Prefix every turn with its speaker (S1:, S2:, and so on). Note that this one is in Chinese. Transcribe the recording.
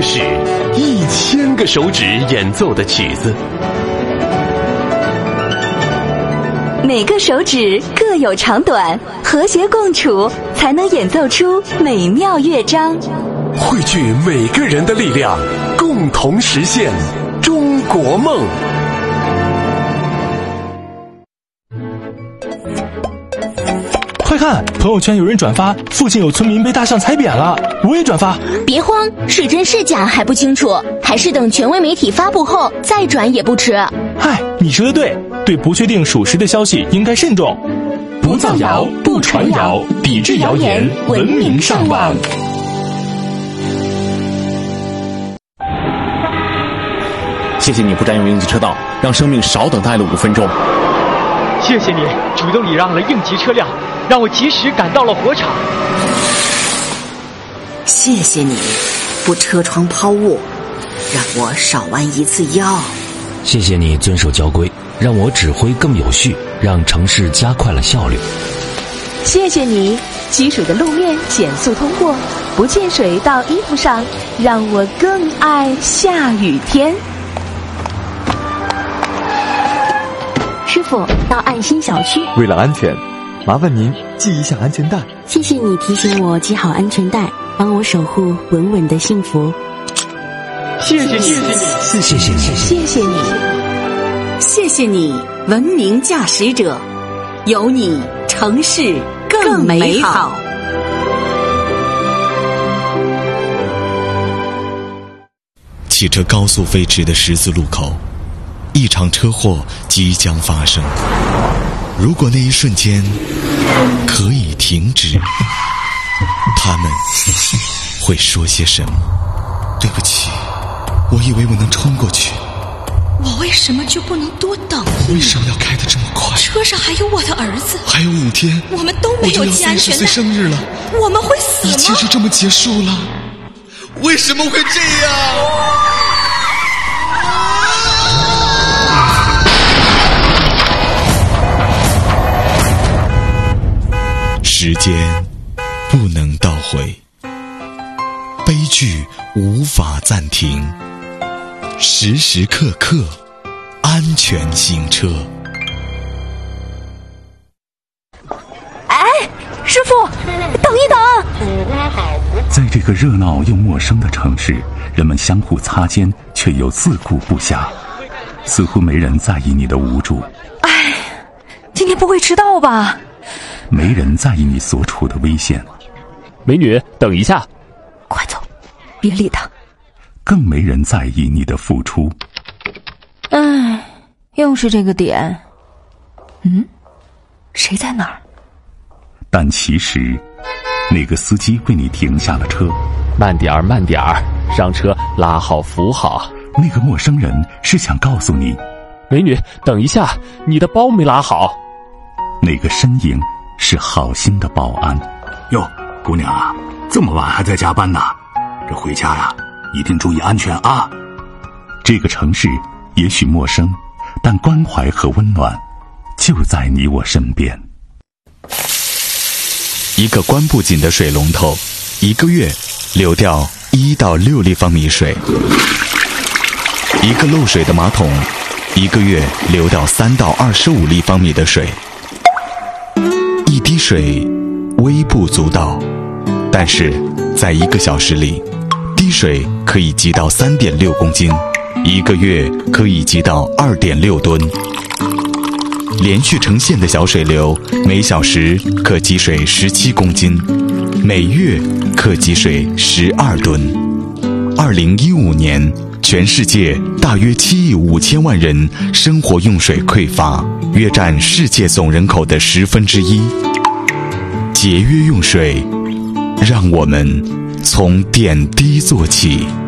S1: 是1000个手指演奏的曲子。
S2: 每个手指各有长短，和谐共处，才能演奏出美妙乐章。
S1: 汇聚每个人的力量，共同实现中国梦。
S3: 快看，朋友圈有人转发附近有村民被大象踩扁了，我也转发。
S4: 别慌，是真是假还不清楚，还是等权威媒体发布后再转也不迟。
S3: 嗨，你说的对，对不确定属实的消息应该慎重。
S4: 不造谣，不传谣，抵制谣言，文明上网。
S5: 谢谢你不占用应急车道，让生命少等待了5分钟。
S6: 谢谢你主动礼让了应急车辆，让我及时赶到了火场。
S7: 谢谢你不车窗抛物，让我少弯一次腰。
S8: 谢谢你遵守交规，让我指挥更有序，让城市加快了效率。
S9: 谢谢你积水的路面减速通过，不溅水到衣服上，让我更爱下雨天。
S4: 师傅，到爱心小区。
S10: 为了安全，麻烦您系一下安全带。
S11: 谢谢你提醒我系好安全带，帮我守护稳稳的幸福。
S6: 谢谢你，
S8: 谢谢你，
S9: 谢谢你，
S7: 谢谢你，文明驾驶者，有你，城市更美好。
S12: 汽车高速飞驰的十字路口，一场车祸即将发生。如果那一瞬间可以停止，他们会说些什么？对不起，我以为我能冲过去。
S13: 我为什么就不能多等一
S12: 为什么要开得这么快？
S13: 车上还有我的儿子，
S12: 还有5天，
S13: 我们都没有系安全带。
S12: 我就要30岁生日了，
S13: 我们会死吗？
S12: 一切就这么结束了？为什么会这样？时间不能倒回，悲剧无法暂停，时时刻刻安全行车。
S9: 哎，师傅，等一等！
S14: 在这个热闹又陌生的城市，人们相互擦肩，却又自顾不暇，似乎没人在意你的无助。
S9: 哎，今天不会迟到吧？
S14: 没人在意你所处的危险。
S3: 美女，等一下。
S9: 快走，别理他。
S14: 更没人在意你的付出。
S9: 唉，又是这个点。谁在哪儿？
S14: 但其实那个司机为你停下了车。
S3: 慢点儿，慢点儿，上车拉好扶好。
S14: 那个陌生人是想告诉你，
S3: 美女，等一下，你的包没拉好。
S14: 那个身影是好心的保安。
S15: 哟，姑娘啊，这么晚还在加班呢？这回家呀，一定注意安全啊！
S14: 这个城市也许陌生，但关怀和温暖就在你我身边。
S12: 一个关不紧的水龙头，1个月流掉1到6立方米水；一个漏水的马桶，1个月流掉3到25立方米的水。一滴水微不足道，但是在1个小时里，滴水可以积到3.6公斤，1个月可以积到2.6吨。连续成线的小水流，每小时可积水17公斤，每月可积水12吨。2015年，全世界大约7亿5千万人生活用水匮乏，约占世界总人口的1/10。节约用水，让我们从点滴做起。